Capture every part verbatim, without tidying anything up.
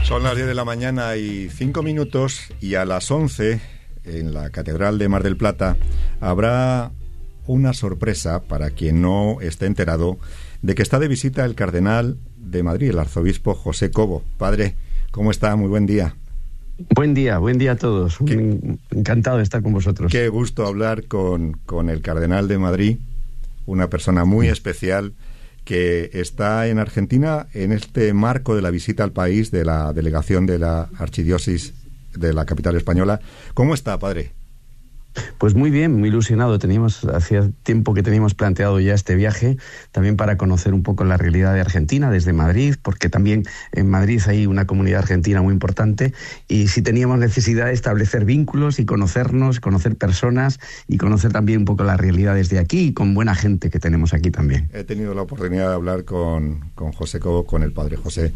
Son las diez de la mañana y cinco minutos, y a las once en la Catedral de Mar del Plata habrá una sorpresa para quien no esté enterado de que está de visita el cardenal de Madrid, el arzobispo José Cobo. Padre, ¿cómo está? Muy buen día. Buen día, buen día a todos. Qué, Encantado de estar con vosotros. Qué gusto hablar con, con el cardenal de Madrid, una persona muy especial que está en Argentina en este marco de la visita al país de la delegación de la archidiócesis de la capital española. ¿Cómo está, padre? Pues muy bien, muy ilusionado. Teníamos, hacía tiempo que teníamos planteado ya este viaje, también para conocer un poco la realidad de Argentina desde Madrid, porque también en Madrid hay una comunidad argentina muy importante, y sí teníamos necesidad de establecer vínculos y conocernos, conocer personas y conocer también un poco la realidad desde aquí y con buena gente que tenemos aquí también. He tenido la oportunidad de hablar con, con José Cobo, con el padre José,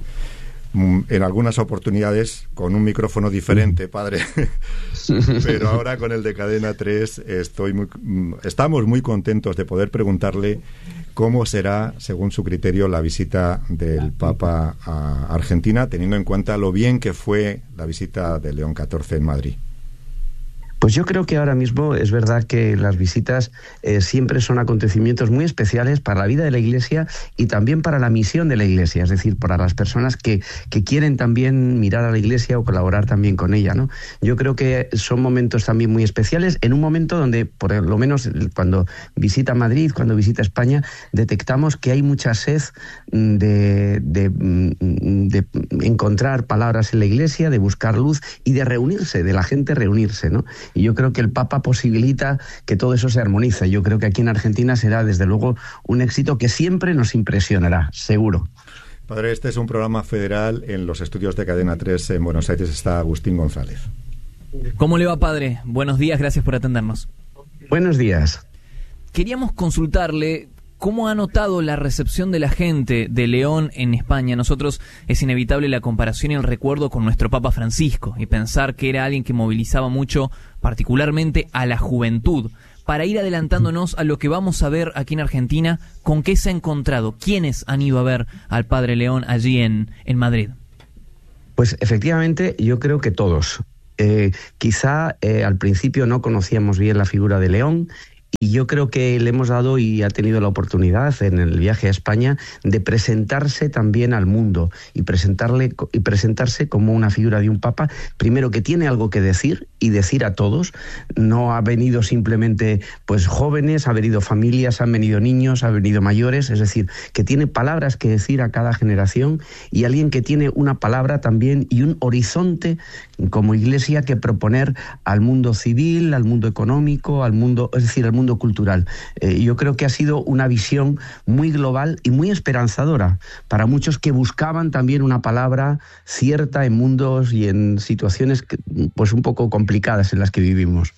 en algunas oportunidades con un micrófono diferente, padre, pero ahora con el de Cadena tres estoy muy, estamos muy contentos de poder preguntarle cómo será, según su criterio, la visita del Papa a Argentina, teniendo en cuenta lo bien que fue la visita de León catorce en Madrid. Pues yo creo que ahora mismo es verdad que las visitas eh, siempre son acontecimientos muy especiales para la vida de la Iglesia y también para la misión de la Iglesia, es decir, para las personas que, que quieren también mirar a la Iglesia o colaborar también con ella, ¿no? Yo creo que son momentos también muy especiales, en un momento donde, por lo menos cuando visita Madrid, cuando visita España, detectamos que hay mucha sed de, de, de encontrar palabras en la Iglesia, de buscar luz y de reunirse, de la gente reunirse, ¿no? Y yo creo que el Papa posibilita que todo eso se armonice. Yo creo que aquí en Argentina será, desde luego, un éxito que siempre nos impresionará, seguro. Padre, este es un programa federal. En los estudios de Cadena tres en Buenos Aires está Agustín González. ¿Cómo le va, padre? Buenos días, gracias por atendernos. Buenos días. Queríamos consultarle ¿cómo ha notado la recepción de la gente de León en España? Nosotros es inevitable la comparación y el recuerdo con nuestro Papa Francisco y pensar que era alguien que movilizaba mucho, particularmente a la juventud. Para ir adelantándonos a lo que vamos a ver aquí en Argentina, ¿con qué se ha encontrado? ¿Quiénes han ido a ver al Padre León allí en, en Madrid? Pues efectivamente yo creo que todos. Eh, quizá eh, al principio no conocíamos bien la figura de León, y yo creo que le hemos dado y ha tenido la oportunidad en el viaje a España de presentarse también al mundo y presentarle y presentarse como una figura de un papa, primero que tiene algo que decir y decir a todos. No ha venido simplemente pues jóvenes, ha venido familias, han venido niños, ha venido mayores, es decir, que tiene palabras que decir a cada generación y alguien que tiene una palabra también y un horizonte como Iglesia que proponer al mundo civil, al mundo económico, al mundo, es decir, al mundo cultural. Eh, yo creo que ha sido una visión muy global y muy esperanzadora para muchos que buscaban también una palabra cierta en mundos y en situaciones que, pues un poco complicadas en las que vivimos.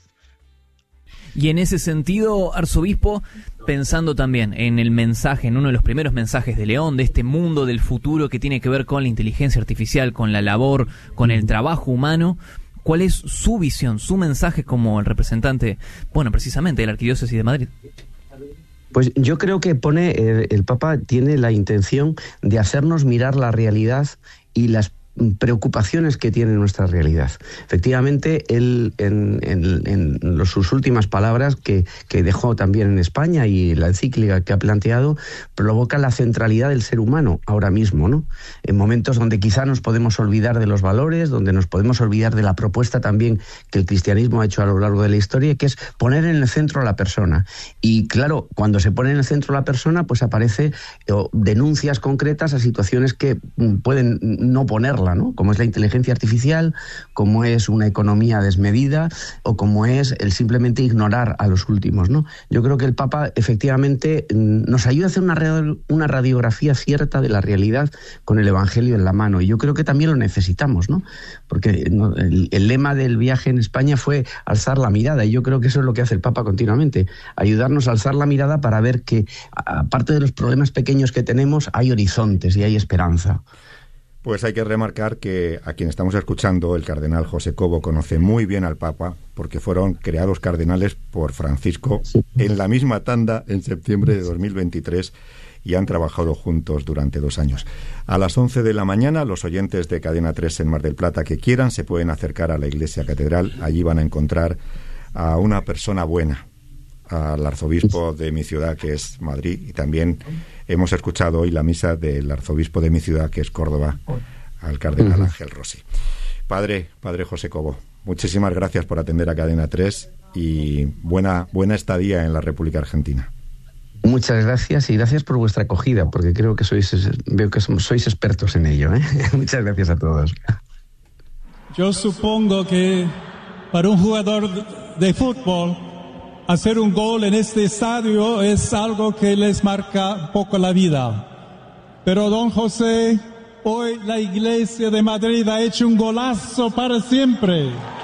Y en ese sentido, arzobispo, pensando también en el mensaje, en uno de los primeros mensajes de León, de este mundo del futuro que tiene que ver con la inteligencia artificial, con la labor, con el trabajo humano, ¿cuál es su visión, su mensaje como el representante, bueno, precisamente de la Arquidiócesis de Madrid? Pues yo creo que pone, eh, el Papa tiene la intención de hacernos mirar la realidad y las preocupaciones que tiene nuestra realidad. Efectivamente, él en, en, en los, sus últimas palabras que, que dejó también en España y la encíclica que ha planteado, provoca la centralidad del ser humano ahora mismo, ¿no? En momentos donde quizá nos podemos olvidar de los valores, donde nos podemos olvidar de la propuesta también que el cristianismo ha hecho a lo largo de la historia, que es poner en el centro a la persona. Y claro, cuando se pone en el centro a la persona, pues aparece o, denuncias concretas a situaciones que pueden no ponerla, ¿no? Como es la inteligencia artificial, como es una economía desmedida o como es el simplemente ignorar a los últimos, ¿no? Yo creo que el Papa efectivamente nos ayuda a hacer una, una radiografía cierta de la realidad con el Evangelio en la mano, y yo creo que también lo necesitamos, ¿no? Porque el, el lema del viaje en España fue alzar la mirada, y yo creo que eso es lo que hace el Papa continuamente, ayudarnos a alzar la mirada para ver que, aparte de los problemas pequeños que tenemos, hay horizontes y hay esperanza. Pues hay que remarcar que a quien estamos escuchando, el cardenal José Cobo, conoce muy bien al Papa, porque fueron creados cardenales por Francisco en la misma tanda en septiembre de dos mil veintitrés, y han trabajado juntos durante dos años. A las once de la mañana, los oyentes de Cadena tres en Mar del Plata que quieran se pueden acercar a la Iglesia Catedral. Allí van a encontrar a una persona buena, al arzobispo de mi ciudad, que es Madrid, y también hemos escuchado hoy la misa del arzobispo de mi ciudad, que es Córdoba, al cardenal Ángel Rossi. Padre, Padre José Cobo, muchísimas gracias por atender a Cadena tres y buena, buena estadía en la República Argentina. Muchas gracias y gracias por vuestra acogida, porque creo que sois, veo que sois expertos en ello, ¿eh? Muchas gracias a todos. Yo supongo que para un jugador de fútbol hacer un gol en este estadio es algo que les marca un poco la vida. Pero don José, hoy la Iglesia de Madrid ha hecho un golazo para siempre.